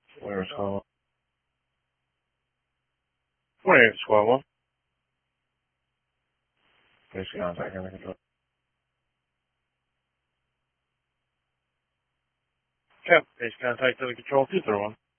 Where is Squad 1? 28 Squad 1. Please contact in the control. Okay, please contact in the control 231.